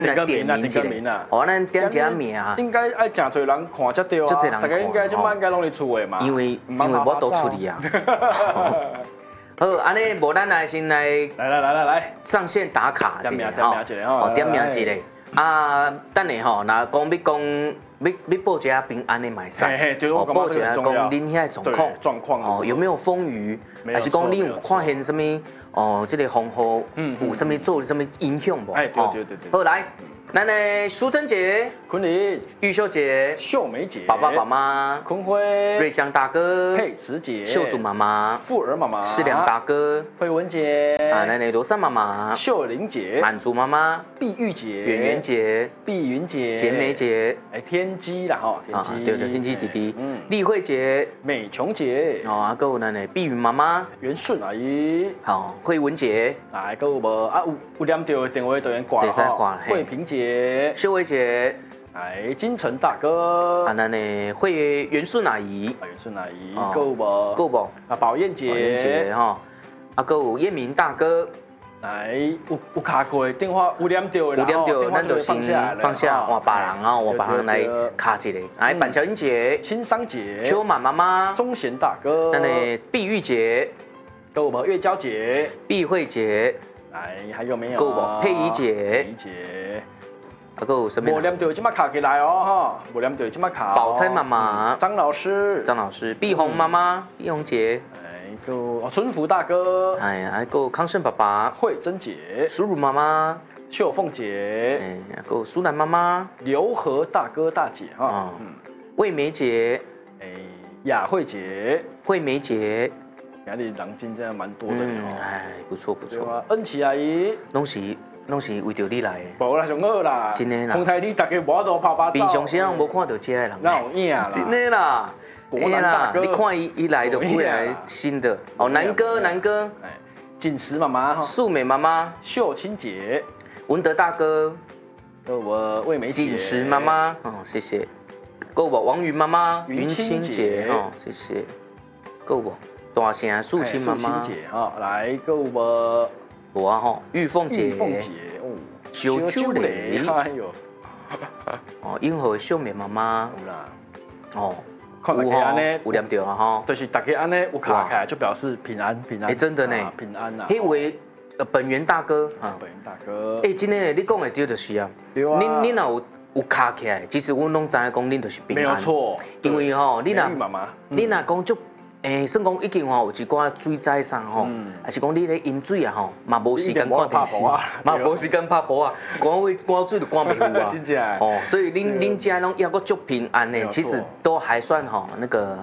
来点名一下，哦，咱点一下名啊。 应该爱真侪人看才对啊，大家应该即摆应该拢伫厝诶嘛。 因为我都出去啊。好，安尼无咱来先来上线打卡一下吼，点名一个。啊，等下吼，若讲要报一下平安的买赛，报一下讲恁遐状况哦，有没有风雨，还是讲恁有看现什么哦，这个风雨有什么做什么影响无？ 哎，对。 好来。咱的淑珍姐、 昆凌、 玉秀姐、 秀梅姐、 宝宝妈妈、 坤辉、 瑞香大哥、 佩慈姐、 秀祖妈妈、 富儿妈妈、 世良大哥、 慧文姐、 咱的罗珊妈妈、 秀玲姐、 满足妈妈、 碧玉姐、 圆圆姐、 碧云姐、 简美姐， 天机啦吼， 对，天机弟弟，丽慧姐、 美琼姐， 哦，还有咱的碧云妈妈、 袁顺阿姨， 好，慧文姐， 来，还有无啊？有念到的电话就用挂了，慧萍姐。 秀薇姐， 金城大哥， 咱的慧元顺阿姨， 元顺阿姨，够不？宝燕姐， 哈，还有叶明大哥， 来，有卡过电话，有念到的， 咱就先放下，换别人啊，换别人来卡一个，来，板桥英姐， 青桑姐， 秋满妈妈， 钟贤大哥， 咱的碧玉姐， 够不？月娇姐， 碧慧姐， 来，还有没有？ 够不？佩仪姐，还有什么？ 无念到，即马卡起来哦，哈！无念到，即马卡。 宝钗妈妈， 张老师， 碧红妈妈，碧红姐， 个春福大哥， 还有康胜爸爸， 慧珍姐， 淑茹妈妈， 秀凤姐， 还有苏南妈妈， 刘和大哥大姐哈， 魏梅姐， 雅慧姐， 惠梅姐， 家里人真正蛮多的哦， 不错。 恩琪阿姨， 拢是为着你来的， 无啦，上好啦， 真的啦。 风台你大家无法度拍拍照， 平常时人无看到这个人， 那有影啦， 真的啦，你看伊来就不会来新的哦。南哥， 锦石妈妈， 素美妈妈， 秀清姐， 文德大哥， 我魏梅姐， 锦石妈妈，哦，谢谢。够不？王云妈妈，云清姐，哦，谢谢。够不？大声素清妈妈， 姐哈，来够不？ 无啊吼，玉凤姐，小酒蕾， 哎呦， 哦，英和秀美妈妈， 有啦， 哦， 看大家安尼有念到啊吼， 就是大家安尼有卡起来就表示平安， 真的呢， 平安呐。 迄位本源大哥啊，本源大哥， 真的你讲的对就是啊，恁若有卡起来，其实阮拢知影讲恁就是平安， 没有错， 因为吼，你若讲就。算讲已经吼有一寡水灾上吼，还是讲你咧饮水啊吼，嘛无时间看电视，嘛无时间拍波啊，赶水就赶袂赴啊， 真正哦，所以恁家拢抑个足平安的，其实都还算吼那个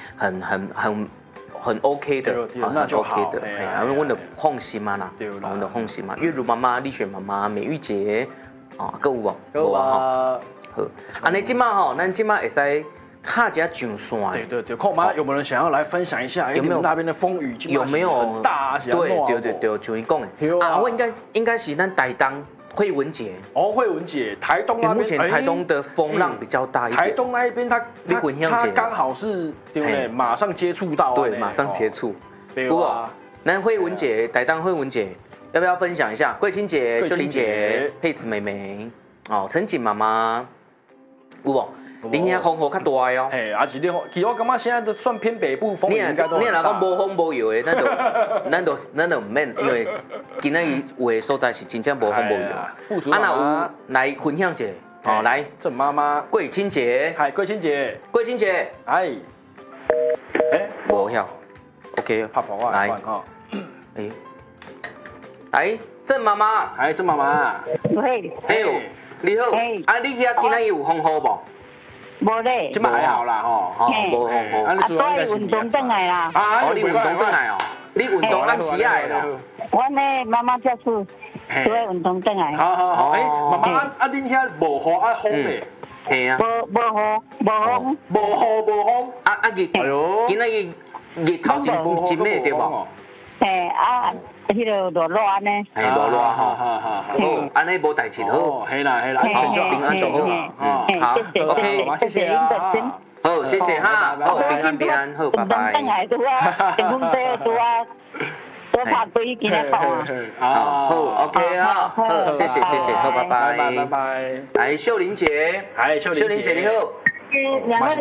很 OK 的，很 OK 的，哎，阮就放心嘛啦，阮就放心嘛。月如妈妈、丽雪妈妈、美玉姐，哦，搁有无？ 有啊， 好，安尼即马吼，咱即马会使。卡加上线， 对，看嘛，有没有人想要来分享一下？有没有那边的风雨有没有很大？ 对，像你讲的啊，我应该是咱台东慧文姐哦，慧文姐，台东那边目前台东的风浪比较大一点。 台东那一边，他刚好是对不对？马上接触到， 对，马上接触。 不过， 咱慧文姐，台东慧文姐，要不要分享一下？桂清姐、秀玲姐、佩慈妹妹，哦，陈锦妈妈，有无？恁遐风雨较大哦， 是你，其实我感觉现在都算偏北部风雨应该都很大。 你若讲无风无雨的，咱就唔免，因为今仔日有的所在是真正无风无雨。啊，若有来分享一下，哦，来， 郑妈妈， 桂清姐， 桂清姐， 无晓 ，OK， 来，来，郑妈妈， 郑妈妈， 喂， 你好，啊，你遐今仔日有风雨无？ 无咧， 即摆还好啦吼， 无风雨。 啊，都系运动转来啦。 你运动转来哦？你运动暗时爱啦？ 我呢，妈妈接触，都系运动转来。 好，妈妈恁遐无雨啊风咧？ 系啊。 无雨， 无风。 日，今仔日头真美对无？ 迄个落安呢？ 落吼，好，安尼无代志好。 系啦，安全就平安就好。好 ，OK， 谢谢啊。 好，谢谢哈，好，平安，好，拜拜。 多拍对今日讲啊。 好 OK 啊，好，谢谢，好，拜拜。 拜拜。 来，秀玲姐，秀玲姐你好。 两位。